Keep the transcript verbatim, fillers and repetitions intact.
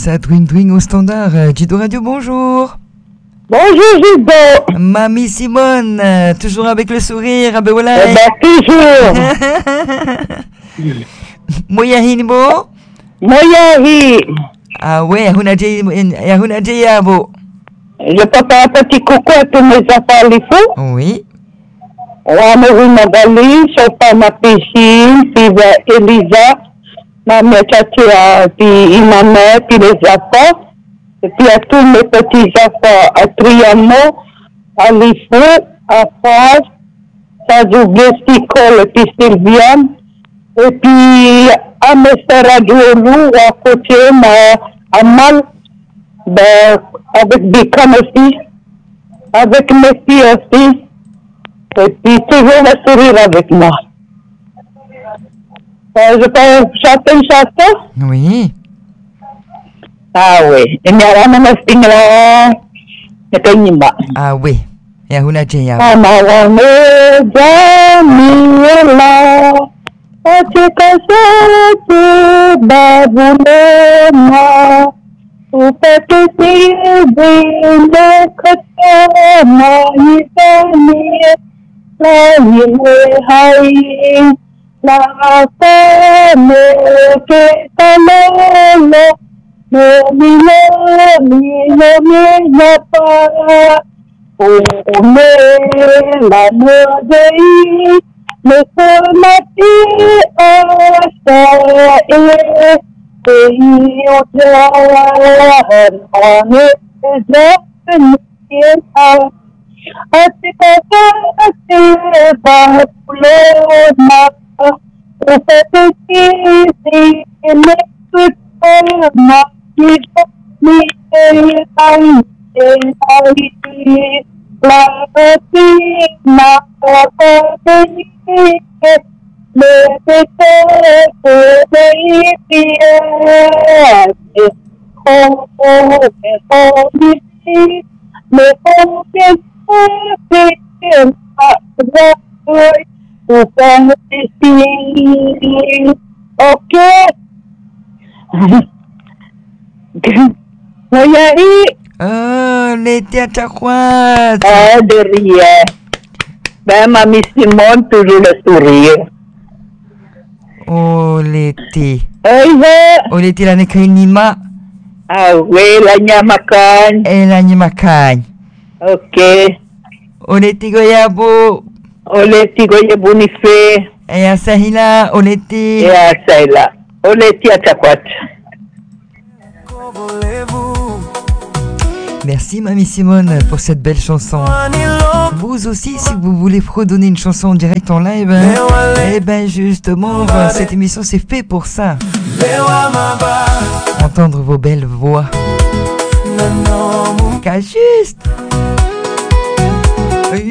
ça, Twing Twing au standard. Gido Radio, bonjour. Bonjour Gido. Mamie Simone, toujours avec le sourire. Ah ben voilà. Eh ben toujours. Moyahi ni bo? Moyahi. Ah ouais, huna jay, huna jay abo. Je peux faire un petit coucou à tous mes enfants les fous. Oui. Wanawi Magali, Sopa ma piscine, puis Elisa, ma mère Chatia, puis Imamé, puis les enfants. Et puis à tous mes petits enfants, à Triano, à Lifou, à France, à Zouglesticole, et puis Sylviane. Et puis à Mister Radioulou, à côté, à Mal, ben, avec Bicam aussi, avec mes filles aussi. Et puis toujours le sourire avec moi. Euh, je peux chanter une chanson? Oui. Ah oui. Et mais alors, on a fini là. Et puis, on y va. Ah oui. Et huna jay abo. Amawane Jamila. Achika sote babulema. Upete sivile katama yitaniye. La yile hai. La fame que talolo. No milo, milo, milo para. Ome la modei. Me formati hasta e. Te yojan ane zapen. Ati ati bakulona, ati kisi nekutona, kita ni ay ay la ati na ati le te te te oh oh oh me oh ok. Moyahi. Oh, Leti Achakwat. Ah, de rien. Ben, Mamie Simone, toujours le sourire. Oh, Leti. Oh, oh, Leti la nekainima. Ah oui, la nyamakan. Eh, la nyamakan. Ok. Oh, Leti goyabo. Oh, Leti goye bonife. Et à Sahila, oh, Leti. Et à Sahila. Oh, Leti Achakwat. Merci Mamie Simone pour cette belle chanson. Vous aussi, si vous voulez fredonner une chanson en direct en live, hein, eh ben justement, cette émission c'est fait pour ça. Entendre vos belles voix. Qu'à juste.